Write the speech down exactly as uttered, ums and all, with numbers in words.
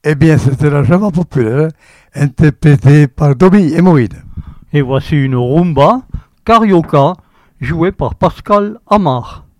Eh bien, c'était la Java populaire, interprétée par Dobby Hémorroïde. Et voici une rumba carioca jouée par Pascal Amar.